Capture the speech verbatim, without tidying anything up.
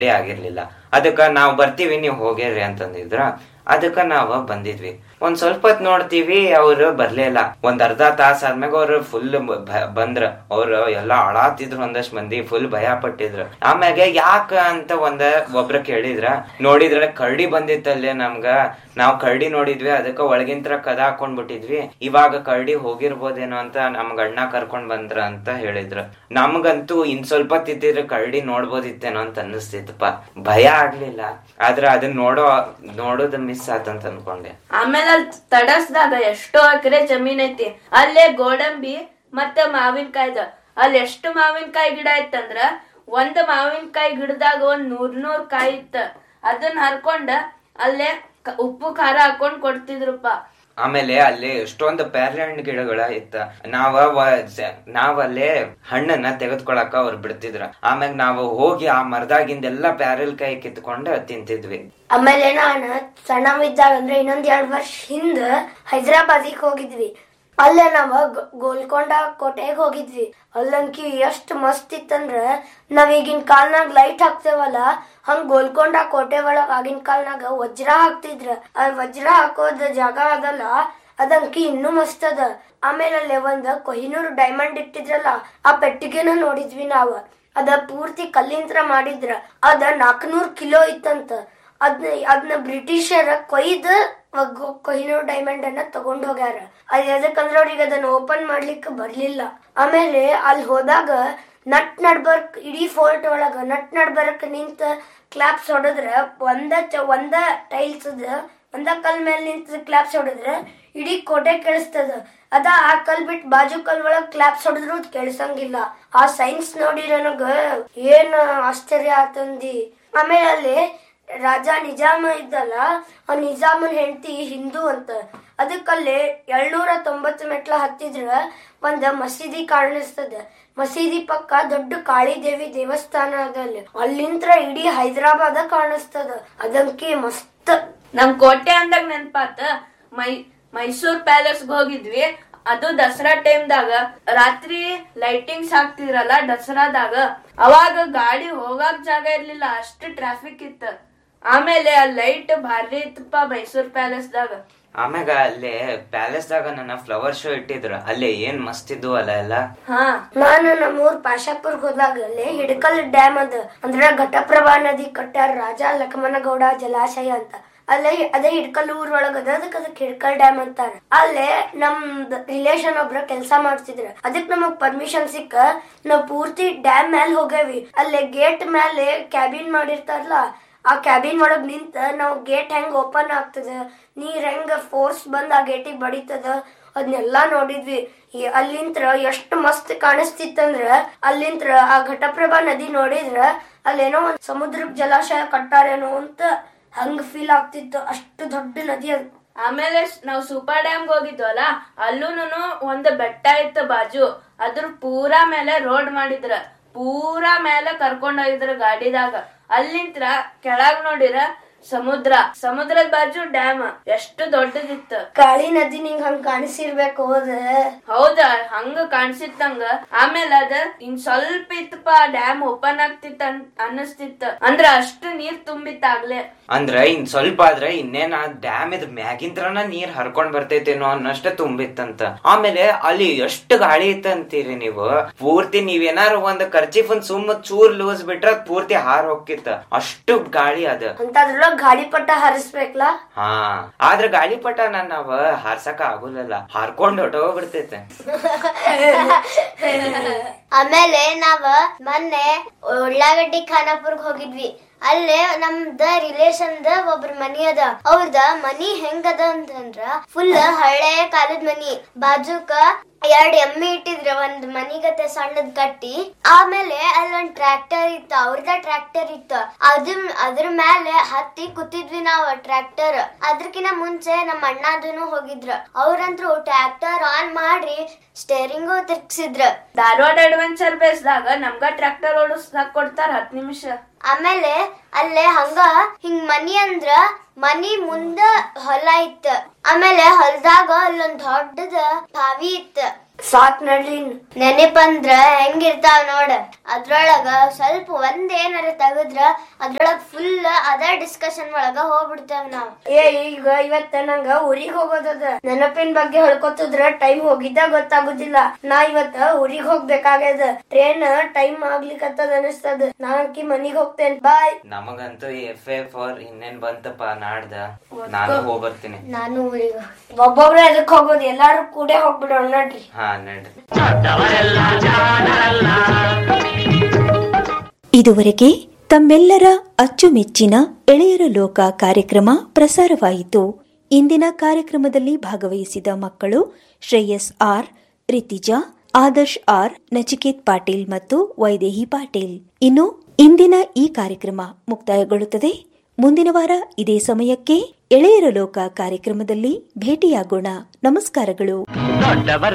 ಆಗಿರ್ಲಿಲ್ಲ. ಅದಕ್ಕ ನಾವ್ ಬರ್ತೀವಿ ನೀವ್ ಹೋಗ್ಯಾರ್ರಿ ಅಂತಂದಿದ್ರ. ಅದಕ್ಕ ನಾವ ಬಂದಿದ್ವಿ. ಒಂದ್ ಸ್ವಲ್ಪ ಹೊತ್ ನೋಡ್ತೀವಿ ಅವ್ರು ಬರ್ಲೇ ಇಲ್ಲ. ಒಂದ್ ಅರ್ಧ ತಾಸ ಆದ್ಮ್ಯಾಗ ಅವ್ರು ಫುಲ್ ಬಂದ್ರ. ಅವ್ರು ಎಲ್ಲಾ ಅಳಾತಿದ್ರು, ಒಂದಷ್ಟ್ ಮಂದಿ ಫುಲ್ ಭಯ ಪಟ್ಟಿದ್ರು. ಆಮ್ಯಾಗ ಯಾಕ ಅಂತ ಒಂದ ಒಬ್ರ ಕೇಳಿದ್ರ, ನೋಡಿದ್ರ ಕರಡಿ ಬಂದಿತ್ತಲ್ಲೇ ನಮ್ಗ, ನಾವ್ ಕರಡಿ ನೋಡಿದ್ವಿ, ಅದಕ್ಕ ಒಳಗಿಂತ್ರ ಕದ ಹಾಕೊಂಡ್ ಬಿಟ್ಟಿದ್ವಿ, ಇವಾಗ ಕರಡಿ ಹೋಗಿರ್ಬೋದೇನೋ ಅಂತ ನಮ್ಗ ಅಣ್ಣ ಕರ್ಕೊಂಡ್ ಬಂದ್ರ ಅಂತ ಹೇಳಿದ್ರು. ನಮ್ಗಂತೂ ಇನ್ ಸ್ವಲ್ಪ ತಿದ್ದಿದ್ರೆ ಕರಡಿ ನೋಡ್ಬೋದಿತ್ತೇನೋ ಅಂತ ಅನ್ನಿಸ್ತಿತ್ತಪ್ಪ. ಭಯ ಆಗ್ಲಿಲ್ಲ, ಆದ್ರ ಅದನ್ನ ನೋಡೋ ನೋಡೋದ್ ಮಿಸ್ ಆತಂತ ಅನ್ಕೊಂಡೆ. ಆಮೇಲೆ ಅಲ್ಲಿ ತಡಸ್ದಾಗ ಎಷ್ಟೋ ಎಕರೆ ಜಮೀನ್ ಐತಿ, ಅಲ್ಲೇ ಗೋಡಂಬಿ ಮತ್ತೆ ಮಾವಿನಕಾಯ್ದ. ಅಲ್ಲಿ ಎಷ್ಟು ಮಾವಿನಕಾಯಿ ಗಿಡ ಇತ್ತಂದ್ರ ಒಂದ್ ಮಾವಿನಕಾಯಿ ಗಿಡದಾಗ ಒಂದ್ ನೂರ್ ನೂರ್ ಕಾಯಿ ಇತ್ತ. ಅದನ್ನ ಹರ್ಕೊಂಡ ಅಲ್ಲೇ ಉಪ್ಪು ಖಾರ ಹಾಕೊಂಡ್ ಕೊಡ್ತಿದ್ರಪ್ಪ. ಆಮೇಲೆ ಅಲ್ಲಿ ಎಷ್ಟೊಂದು ಪ್ಯಾರ್ಲೆ ಹಣ್ಣು ಗಿಡಗಳ ಇತ್ತ. ನಾವ ನಾವಲ್ಲೇ ಹಣ್ಣನ್ನ ತೆಗೆದ್ಕೊಳಕ ಅವ್ರು ಬಿಡ್ತಿದ್ರ. ಆಮ್ಯಾಗ ನಾವು ಹೋಗಿ ಆ ಮರದಾಗಿಂದೆಲ್ಲಾ ಪ್ಯಾರಲ್ ಕಾಯಿ ಕಿತ್ಕೊಂಡ ತಿಂತಿದ್ವಿ. ಆಮೇಲೆ ನಾನು ಸಣ್ಣವಿದ್ದಾಗ ಅಂದ್ರೆ ಇನ್ನೊಂದ್ ಎರಡ್ ವರ್ಷ ಹಿಂದ ಹೈದ್ರಾಬಾದಿಗೆ ಹೋಗಿದ್ವಿ. ಅಲ್ಲೇ ನಾವ ಗೋಲ್ಕೊಂಡ ಕೋಟೆಗೆ ಹೋಗಿದ್ವಿ. ಅಲ್ಲಂಕಿ ಎಷ್ಟ್ ಮಸ್ತ್ ಇತ್ತಂದ್ರ ನಾವ್ ಈಗಿನ ಕಾಲ್ನಾಗ ಲೈಟ್ ಹಾಕ್ತೇವಲ್ಲ, ಹಂಗ ಗೋಲ್ಕೊಂಡ ಕೋಟೆ ಒಳಗ ಆಗಿನ ಕಾಲ್ನಾಗ ವಜ್ರ ಹಾಕ್ತಿದ್ರ. ಆ ವಜ್ರ ಹಾಕೋದ ಜಾಗ ಅದಲ್ಲ, ಅದಂಕಿ ಇನ್ನೂ ಮಸ್ತ್ ಅದ. ಆಮೇಲೆ ಅಲ್ಲೇ ಒಂದ್ ಕೊಹಿನೂರ್ ಡೈಮಂಡ್ ಇಟ್ಟಿದ್ರಲ್ಲ, ಆ ಪೆಟ್ಟಿಗೆನ ನೋಡಿದ್ವಿ ನಾವ್. ಅದ ಪೂರ್ತಿ ಕಲ್ಲಿಂತ್ರ ಮಾಡಿದ್ರ. ಅದ ನಾಲ್ಕನೂರ್ ಕಿಲೋ ಇತ್ತಂತ. ಅದ್ನ ಅದನ್ನ ಬ್ರಿಟಿಷರ ಕೊಯ್ದು ಕೊಹಿನೂರ್ ಡೈಮಂಡ್ ಅನ್ನ ತಗೊಂಡ್ ಹೋಗ್ಯಾರ. ಅದ್ ಎದಕ್ಕಂದ್ರ ಅವ್ರಿಗೆ ಅದನ್ನ ಓಪನ್ ಮಾಡ್ಲಿಕ್ಕೆ ಬರ್ಲಿಲ್ಲ. ಆಮೇಲೆ ಅಲ್ಲಿ ಹೋದಾಗ ನಟ್ ನಡ್ಬರ್ಕ್ ಇಡೀ ಫೋರ್ಟ್ ಒಳಗ ನಟ್ ನಡ್ಬರ್ಕ್ ನಿಂತ ಕ್ಲಾಪ್ಸ್ ಹೊಡದ್ರ, ಒಂದ ಒಂದ ಟೈಲ್ಸ್ ಒಂದ ಕಲ್ ಮೇಲೆ ನಿಂತ ಕ್ಲಾಪ್ಸ್ ಹೊಡದ್ರ ಇಡೀ ಕೋಟೆ ಕೇಳಿಸ್ತದ. ಅದ ಆ ಕಲ್ ಬಿಟ್ಟು ಬಾಜು ಕಲ್ ಒಳಗ್ ಕ್ಲಾಪ್ಸ್ ಹೊಡೆದ್ರು ಕೇಳಿಸಂಗಿಲ್ಲ. ಆ ಸೈನ್ಸ್ ನೋಡಿ ನನಗ ಏನ್ ಆಶ್ಚರ್ಯ ಆತಂದಿ. ಆಮೇಲೆ ಅಲ್ಲಿ ರಾಜ ನಿಜಾಮ ಇದ್ದಲ್ಲ, ಆ ನಿಜಾಮನ್ ಹೆಂಡತಿ ಹಿಂದೂ ಅಂತ. ಅದಕ್ಕಲ್ಲಿ ಏಳ್ನೂರ ತೊಂಬತ್ತು ಮೆಟ್ಲ ಹತ್ತಿದ್ರ ಒಂದ್ ಮಸೀದಿ ಕಾಣಿಸ್ತದ. ಮಸೀದಿ ಪಕ್ಕ ದೊಡ್ಡ ಕಾಳಿ ದೇವಿ ದೇವಸ್ಥಾನ ಅದಲ್ಲಿ. ಅಲ್ಲಿಂತ್ರ ಇಡೀ ಹೈದರಾಬಾದ ಕಾಣಿಸ್ತದ. ಅದಂಕಿ ಮಸ್ತ್. ನಮ್ ಕೋಟೆ ಅಂದಾಗ ನೆನ್ಪಾತ ಮೈ ಮೈಸೂರ್ ಪ್ಯಾಲೇಸ್ ಹೋಗಿದ್ವಿ. ಅದು ದಸರಾ ಟೈಮ್ದಾಗ ರಾತ್ರಿ ಲೈಟಿಂಗ್ಸ್ ಹಾಕ್ತಿದ್ರಲ್ಲ ದಸರಾದಾಗ, ಅವಾಗ ಗಾಡಿ ಹೋಗಾಕ್ ಜಾಗ ಇರ್ಲಿಲ್ಲ, ಅಷ್ಟು ಟ್ರಾಫಿಕ್ ಇತ್ತ. ಆಮೇಲೆ ಆ ಲೈಟ್ ಭಾರಿ ಇತ್ತಪ್ಪ ಮೈಸೂರ್ ಪ್ಯಾಲೇಸ್ ದಾಗ. ಆಮ್ಯಾಗ ಅಲ್ಲೇ ಪ್ಯಾಲೇಸ್ ದಾಗ ನನ್ನ ಫ್ಲವರ್ ಶೋ ಇಟ್ಟಿದ್ರ, ಅಲ್ಲೇ ಏನ್ ಮಸ್ತ್ ಇದ್ವು ಅಲ್ಲ ಎಲ್ಲ. ಹಾ, ನಾನು ನಮ್ಮೂರ್ ಪಾಶಾಪುರ್ಗ್ ಹೋದಾಗ ಅಲ್ಲೇ ಹಿಡಕಲ್ ಡ್ಯಾಮ್ ಅದ, ಅಂದ್ರೆ ಘಟಪ್ರಭಾ ನದಿ ಕಟ್ಟಾರ ರಾಜ ಲಕ್ಷ್ಮಣಗೌಡ ಜಲಾಶಯ ಅಂತ. ಅಲ್ಲೇ ಅದೇ ಹಿಡ್ಕಲ್ ಊರ್ ಒಳಗದ, ಅದಕ್ಕೆ ಅದಕ್ಕೆ ಹಿಡ್ಕಲ್ ಡ್ಯಾಮ್ ಅಂತಾರ. ಅಲ್ಲೇ ನಮ್ ರಿಲೇಷನ್ ಒಬ್ರ ಕೆಲ್ಸ ಮಾಡ್ತಿದ್ರ. ಅದಕ್ ನಮಗ್ ಪರ್ಮಿಷನ್ ಸಿಕ್ಕ ನಾವ್ ಪೂರ್ತಿ ಡ್ಯಾಮ್ ಮ್ಯಾಲ ಹೋಗೇವಿ. ಅಲ್ಲೇ ಗೇಟ್ ಮೇಲೆ ಕ್ಯಾಬಿನ್ ಮಾಡಿರ್ತಾರಲ್ಲ, ಆ ಕ್ಯಾಬಿನ್ ಒಳಗ್ ನಿಂತ ನಾವ್ ಗೇಟ್ ಹೆಂಗ್ ಓಪನ್ ಆಗ್ತದ, ನೀರ್ ಹೆಂಗ ಫೋರ್ಸ್ ಬಂದ್ ಆ ಗೇಟಿಗೆ ಬಡಿತದ, ಅದನ್ನೆಲ್ಲಾ ನೋಡಿದ್ವಿ. ಅಲ್ಲಿಂತ್ರ ಎಷ್ಟ್ ಮಸ್ತ್ ಕಾಣಿಸ್ತಿತ್ತಂದ್ರ, ಅಲ್ಲಿಂತ್ರ ಆ ಘಟಪ್ರಭಾ ನದಿ ನೋಡಿದ್ರ ಅಲ್ಲೇನೋ ಒಂದ್ ಸಮುದ್ರಕ್ ಜಲಾಶಯ ಕಟ್ಟಾರೇನೋ ಅಂತ ಹಂಗ ಫೀಲ್ ಆಗ್ತಿತ್ತು. ಅಷ್ಟು ದೊಡ್ಡ ನದಿ ಅದು. ಆಮೇಲೆ ನಾವ್ ಸೂಪರ್ ಡ್ಯಾಮ್ ಹೋಗಿದ್ವಲ್ಲ, ಅಲ್ಲೂನು ಒಂದ್ ಬೆಟ್ಟ ಇತ್ತು ಬಾಜು. ಅದ್ರ ಪೂರಾ ಮೇಲೆ ರೋಡ್ ಮಾಡಿದ್ರ, ಪೂರಾ ಮೇಲೆ ಕರ್ಕೊಂಡ್ ಹೋಗಿದ್ರ ಗಾಡಿದಾಗ. ಅಲ್ಲಿಂತ್ರ ಕೆಳಗ್ ನೋಡಿರ ಸಮುದ್ರ, ಸಮುದ್ರದ ಬಾಜು ಡ್ಯಾಮ್. ಎಷ್ಟು ದೊಡ್ಡದಿತ್ತು. ಕಾಳಿ ನದಿ ನಿಂಗ್ ಹಂಗ ಕಾಣಿಸಿರ್ಬೇಕು. ಹೋದ ಹೌದ, ಹಂಗ ಕಾಣಿಸಿತ್ತಂಗ. ಆಮೇಲೆ ಅದ ಇನ್ ಸ್ವಲ್ಪ ಇತ್ತಪ್ಪ ಡ್ಯಾಮ್ ಓಪನ್ ಆಗ್ತಿತ್ತ ಅನ್ನಿಸ್ತಿತ್ತ. ಅಂದ್ರ ಅಷ್ಟು ನೀರ್ ತುಂಬಿತ್ತಾಗ್ಲೆ. ಅಂದ್ರ ಇನ್ ಸ್ವಲ್ಪ ಆದ್ರೆ ಇನ್ನೇನ ಡ್ಯಾಮ್ ಇದ್ ಮ್ಯಾಗಿಂತ್ರನ ನೀರ್ ಹರ್ಕೊಂಡ್ ಬರ್ತೈತೇನೋ ಅನ್ನಷ್ಟ ತುಂಬಿತ್ತಂತ. ಆಮೇಲೆ ಅಲ್ಲಿ ಎಷ್ಟು ಗಾಳಿ ಇತ್ತಂತೀರಿ ನೀವು. ಪೂರ್ತಿ ನೀವೇನಾರು ಒಂದ್ ಕರ್ಚಿಫ್ ಒಂದ್ ಸುಮ್ಮ ಚೂರ್ ಲೂಸ್ ಬಿಟ್ರ ಪೂರ್ತಿ ಹಾರ್ ಹೋಗಿತ್ತ, ಅಷ್ಟು ಗಾಳಿ ಅದ. ಅಂತದ್ರೊಳಗ ಗಾಳಿಪಟ ಹಾರಿಸ್ಬೇಕಲ್ಲ. ಹಾ, ಆದ್ರ ಗಾಳಿಪಟ ನಾವ್ ಹಾರ್ಸಕ ಆಗುಲ್ಲ, ಹಾರ್ಕೊಂಡ್ ಹೊಟ್ಟೋಗ್ಬಿಡ್ತೈತೆ. ಆಮೇಲೆ ನಾವ ಮೊನ್ನೆ ಉಳ್ಳಾಗಡ್ಡಿ ಖಾನಾಪುರ್ಗ್ ಹೋಗಿದ್ವಿ. ಅಲ್ಲೇ ನಮ್ದ ರಿಲೇಷನ್ ದ ಒಬ್ರ ಮನಿ ಅದ. ಅವ್ರದ ಮನಿ ಹೆಂಗದ ಅಂತಂದ್ರ ಫುಲ್ ಹಳೆ ಕಾಲದ ಮನಿ. ಬಾಜುಕ ಎರಡ್ ಎಮ್ಮಿ ಇಟ್ಟಿದ್ರ, ಒಂದ್ ಮನಿಗತೆ ಸಣ್ಣದ್ ಕಟ್ಟಿ. ಆಮೇಲೆ ಅಲ್ಲೊಂದ್ ಟ್ರ್ಯಾಕ್ಟರ್ ಇತ್ತ, ಅವ್ರದ ಟ್ರ್ಯಾಕ್ಟರ್ ಇತ್ತ. ಅದ್ರ ಅದ್ರ ಮೇಲೆ ಹತ್ತಿ ಕೂತಿದ್ವಿ ನಾವ್ ಟ್ರ್ಯಾಕ್ಟರ್. ಅದ್ರಕಿನ ಮುಂಚೆ ನಮ್ಮ ಅಣ್ಣದನು ಹೋಗಿದ್ರ. ಅವ್ರಂತ್ರು ಟ್ರ್ಯಾಕ್ಟರ್ ಆನ್ ಮಾಡಿ ಸ್ಟೇರಿಂಗು ತಿರ್ಗ್ಸಿದ್ರ. ಧಾರವಾಡ ಅಡ್ವೆಂಚರ್ ಬೇಸ್ದಾಗ ನಮ್ಗ ಟ್ರ್ಯಾಕ್ಟರ್ ಓಡಿಸ್ದಾಕ್ ಕೊಡ್ತಾರ ಹತ್ ನಿಮಿಷ. ಆಮೇಲೆ ಅಲ್ಲೇ ಹಂಗ ಹಿಂಗ್ ಮನಿ ಅಂದ್ರ ಮನಿ ಮುಂದ ಹೊಲ ಇತ್ತ. ಆಮೇಲೆ ಹೊಲದಾಗ ಅಲ್ಲೊಂದ್ ದೊಡ್ಡದ ಬಾವಿ ಇತ್ತ. ಸಾಕ್ ನಡ್ರಿ. ನೆನಪಂದ್ರ ಹೆಂಗಿರ್ತಾವ ನೋಡ, ಅದ್ರೊಳಗ ಸ್ವಲ್ಪ ಒಂದ್ ಏನಾರ ತೆಗದ್ರ ಅದ್ರೊಳಗ ಫುಲ್ ಅದ ಡಿಸ್ಕಷನ್ ಒಳಗ ಹೋಗ್ಬಿಡ್ತೇವ್ ನಾವ್. ಏ ಈಗ ಇವತ್ತ ನಂಗ ಊರಿಗ್ ಹೋಗೋದದ. ನೆನಪಿನ ಬಗ್ಗೆ ಹೇಳ್ಕೊತಿದ್ರ ಟೈಮ್ ಹೋಗಿದ್ದ ಗೊತ್ತಾಗುದಿಲ್ಲ. ನಾ ಇವತ್ತ ಊರಿಗ್ ಹೋಗ್ಬೇಕಾಗ್ಯದ. ಟ್ರೈನ್ ಟೈಮ್ ಆಗ್ಲಿಕ್ಕತ್ತದ ಅನಿಸ್ತದ. ನಾಕಿ ಮನಿಗ್ ಹೋಗ್ತೇನೆ. ಬಾಯ್. ನಮಗಂತೂ ಎಫ್ ಎ ಫಾರ್ ಇನ್ನೇನ್ ಬಂತಪ್ಪ ನಾಡ್ದ. ನಾನು ಹೋಗ್ಬರ್ತೀನಿ. ನಾನು ಊರಿಗ ಒಬ್ಬೊಬ್ರೆ ಅದಕ್ ಹೋಗೋದು, ಎಲ್ಲಾರು ಕೂಡೆ ಹೋಗ್ಬಿಡೋಣ ನಡ್ರಿ. ಹಾ ನಡ್ರಿ. ಇದುವರೆಗೆ ತಮ್ಮೆಲ್ಲರ ಅಚ್ಚುಮೆಚ್ಚಿನ ಎಳೆಯರ ಲೋಕ ಕಾರ್ಯಕ್ರಮ ಪ್ರಸಾರವಾಯಿತು. ಇಂದಿನ ಕಾರ್ಯಕ್ರಮದಲ್ಲಿ ಭಾಗವಹಿಸಿದ ಮಕ್ಕಳು ಶ್ರೇಯಸ್ ಆರ್, ರಿತಿಜಾ, ಆದರ್ಶ್ ಆರ್, ನಚಿಕೇತ್ ಪಾಟೀಲ್ ಮತ್ತು ವೈದೇಹಿ ಪಾಟೀಲ್. ಇನ್ನು ಇಂದಿನ ಈ ಕಾರ್ಯಕ್ರಮ ಮುಕ್ತಾಯಗೊಳ್ಳುತ್ತದೆ. ಮುಂದಿನ ವಾರ ಇದೇ ಸಮಯಕ್ಕೆ ಎಳೆಯರ ಲೋಕ ಕಾರ್ಯಕ್ರಮದಲ್ಲಿ ಭೇಟಿಯಾಗೋಣ. ನಮಸ್ಕಾರಗಳು.